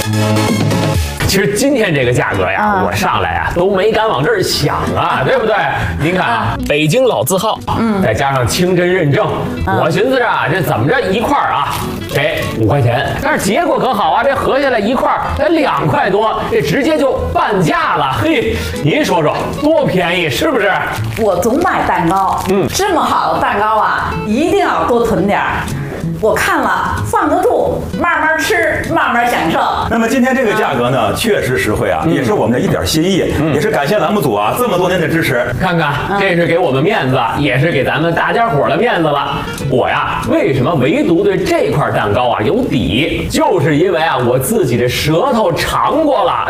其实今天这个价格呀，我上来啊都没敢往这儿想啊，对不对？您看啊，北京老字号，再加上清真认证，我寻思啊，这怎么着一块儿啊，给5块钱，但是结果可好啊，这合下来一块儿才2块多，这直接就半价了。嘿，您说说多便宜是不是？ 我总买蛋糕，这么好的蛋糕啊，一定要多囤点儿。我看了放得住，慢慢吃，慢慢享受。 那么今天这个价格呢，确实实惠啊，也是我们的一点心意，也是感谢栏目组啊这么多年的支持。 看看，这是给我们面子，也是给咱们大家伙的面子了。我呀，为什么唯独对这块蛋糕啊有底？就是因为啊，我自己的舌头尝过了，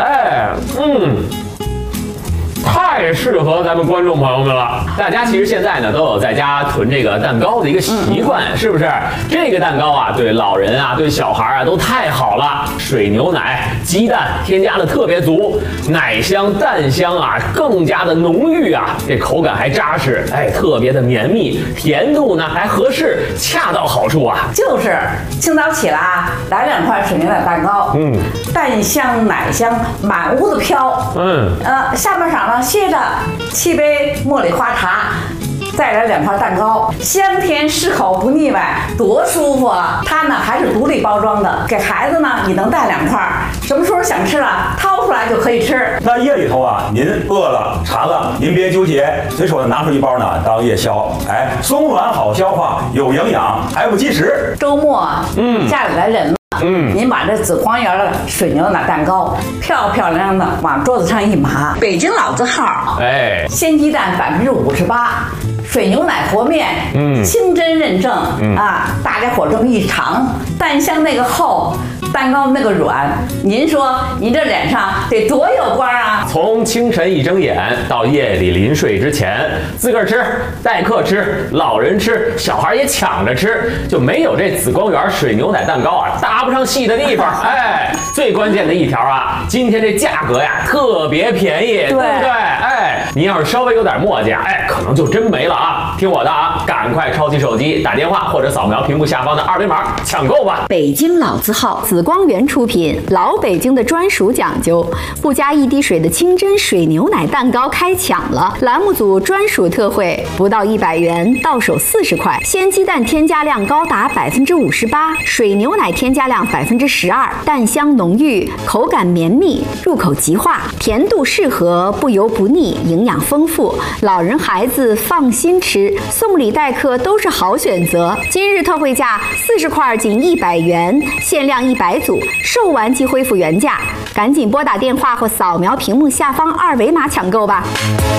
太适合咱们观众朋友们了。大家其实现在呢都有在家囤这个蛋糕的一个习惯，是不是？这个蛋糕啊，对老人啊，对小孩啊都太好了。水牛奶、鸡蛋添加的特别足，奶香、蛋香啊更加的浓郁啊，这口感还扎实，特别的绵密，甜度呢还合适，恰到好处啊。 就是清早起来啊，来2块水牛奶蛋糕，蛋香奶香满屋子飘，下半晌呢歇着沏杯茉莉花茶，再来2块蛋糕，香甜适口不腻歪，多舒服啊！它呢还是独立包装的，给孩子呢你能带2块，什么时候想吃了掏出来就可以吃。 那夜里头啊，您饿了馋了，您别纠结，随手拿出一包呢当夜宵，松软好消化，有营养，还不积食。 周末家里来人了。您把这紫光园的水牛奶蛋糕漂漂亮亮的往桌子上一码，北京老字号，鲜鸡蛋58%，水牛奶和面，清真认证，大家伙这么一尝，蛋香那个厚，蛋糕那个软，您说您这脸上得多有光啊！ 从清晨一睁眼到夜里临睡之前，自个儿吃，待客吃，老人吃，小孩也抢着吃，就没有这紫光园水牛奶蛋糕啊搭不上戏的地方。最关键的一条啊，今天这价格呀特别便宜，对不对？您要是稍微有点磨叽，可能就真没了啊！听我的啊，赶快抄起手机打电话或者扫描屏幕下方的2维码抢购吧！ 北京老字号紫光园出品，老北京的专属讲究，不加一滴水的清真水牛奶蛋糕开抢了！栏目组专属特惠，不到100元，到手40块，鲜鸡蛋添加量高达58%，水牛奶添加量12%，蛋香浓郁，口感绵密，入口即化，甜度适合，不油不腻，营养丰富，老人孩子放心吃，送礼待客都是好选择。今日特惠价40块仅100元，限量100组，售完即恢复原价，赶紧拨打电话或扫描屏幕下方2维码抢购吧。